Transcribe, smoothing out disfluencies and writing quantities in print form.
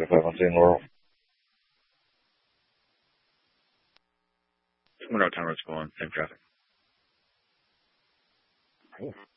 if I haven't seen Laurel. I wonder how time it's going. Same traffic. Cool.